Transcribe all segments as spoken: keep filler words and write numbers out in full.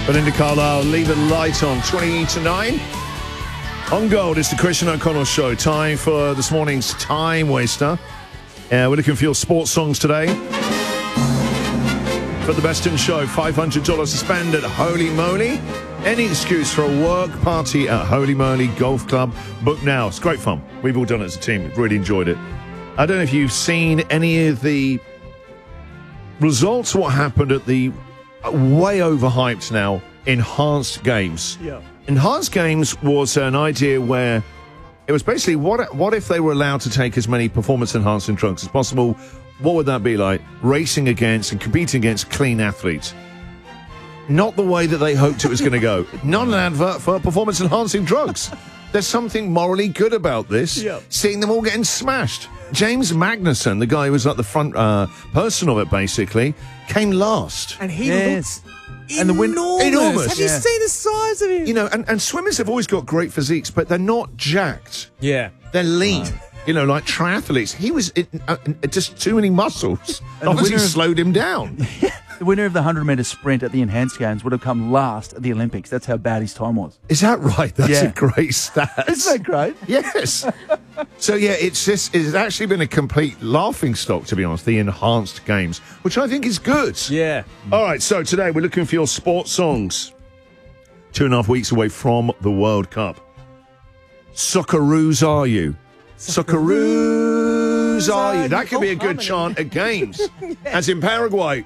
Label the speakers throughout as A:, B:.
A: Belinda Carlisle, Leave the Light On, twenty to nine. On Gold, it's the Christian O'Connell Show. Time for this morning's Time Waster. Uh, we're looking for your sports songs today. For the Best in Show, five hundred dollars to spend at Holy Moly. Any excuse for a work party at Holy Moly Golf Club. Book now. It's great fun. We've all done it as a team. We've really enjoyed it. I don't know if you've seen any of the results of what happened at the way overhyped now Enhanced Games.
B: Yeah.
A: Enhanced Games was an idea where it was basically what what if they were allowed to take as many performance enhancing drugs as possible? What would that be like? Racing against and competing against clean athletes. Not the way that they hoped it was going to go. Not an advert for performance enhancing drugs. There's something morally good about this.
B: Yeah.
A: Seeing them all getting smashed. James Magnussen, the guy who was like the front uh, person of it, basically, came last.
B: And he
C: Yes.
B: looks
C: And the win-
B: enormous.
A: Enormous.
B: Have you
C: Yeah.
B: seen the size of him?
A: You know, and, and swimmers have always got great physiques, but they're not jacked.
B: Yeah.
A: They're lean. You know, like triathletes. He was it, uh, just too many muscles.
C: And the
A: Obviously
C: winner of-
A: slowed him down.
C: The winner of the one hundred metre sprint at the Enhanced Games would have come last at the Olympics. That's how bad his time was.
A: Is that right? That's
C: Yeah.
A: a great stat.
C: Isn't that great?
A: Yes. So, yeah, it's just, it's actually been a complete laughing stock, to be honest, the Enhanced Games, which I think is good.
B: Yeah.
A: All right, so today we're looking for your sports songs. Two and a half weeks away from the World Cup. Socceroos are you? Socceroos are you? That could be a good chant at games. As in Paraguay.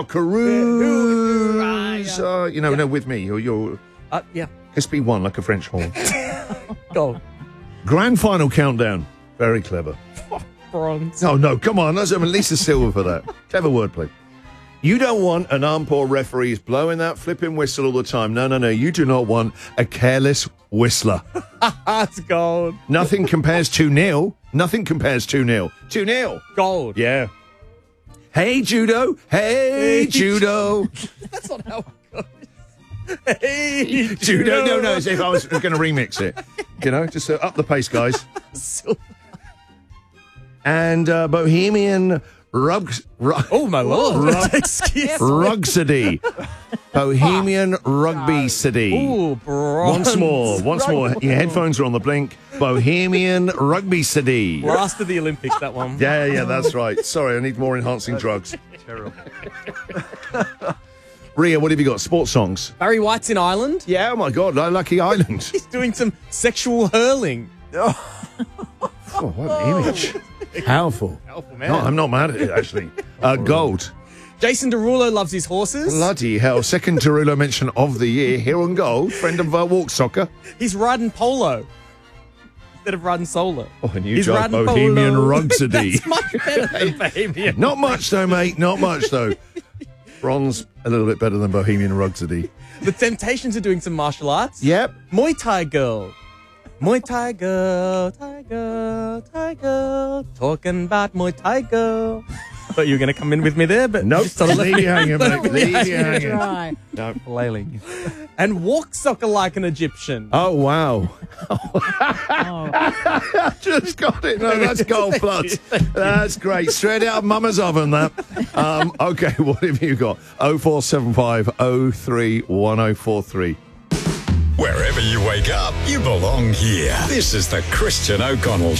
A: Socceroos are you. know, no, with me. You're, you're
B: Uh, yeah.
A: S B one, like a French horn.
B: Gold.
A: Grand final countdown. Very clever.
B: Bronze.
A: No, no, come on. Let's have at least a silver for that. Clever wordplay. You don't want an arm-poor referees blowing that flipping whistle all the time. No, no, no. You do not want a careless whistler.
B: That's gold.
A: Nothing compares to nil. Nothing compares to nil. two nil.
B: Gold.
A: Yeah. Hey, Judo. Hey, Judo.
B: That's not how it goes. Hey,
A: Judo. No, no. As if I was going to remix it. You know, just uh, up the pace, guys. And uh, Bohemian Rugs... Rug,
B: Oh, my lord.
A: Rug-
B: Excuse
A: Rugsody. Bohemian Rugby City.
B: Ooh, bronze.
A: Once more, once more. Your headphones are on the blink. Bohemian Rugby City.
B: Last of the Olympics, that one.
A: Yeah, yeah, that's right. Sorry, I need more enhancing drugs.
C: Terrible.
A: Ria, what have you got? Sports songs?
B: Barry White's in Ireland.
A: Yeah, oh my God, Lucky Island.
B: He's doing some sexual hurling.
A: Oh, what an image. Powerful.
B: Powerful man.
A: No, I'm not mad at it, actually. Uh, gold.
B: Jason Derulo loves his horses.
A: Bloody hell. Second Derulo mention of the year here on Gold. Friend of uh, Walk Soccer.
B: He's riding polo instead of riding solo.
A: Oh, a new
B: He's
A: job,
B: riding
A: Bohemian
B: polo.
A: Rugsody.
B: That's much better than Bohemian.
A: Not much though, mate. Not much though. Bronze, a little bit better than Bohemian Rugsody.
B: The Temptations are doing some martial arts.
A: Yep.
B: Muay Thai girl. Muay Thai girl, Thai girl, Thai girl. Talking about Muay Thai girl. Thought you were going to come in with me there, but
A: Nope.
B: just sort of
A: Leave
B: left
A: you hanging, mate. Leave you hanging.
D: Right.
A: No.
C: Flailing.
B: And walk soccer like an Egyptian.
A: Oh, wow. Just got it. No, that's gold plus. That's great. Straight out of Mama's oven, that. Um, okay, what have you got? oh four seven five oh three one oh four three.
E: Wherever you wake up, you belong here. This is the Christian O'Connell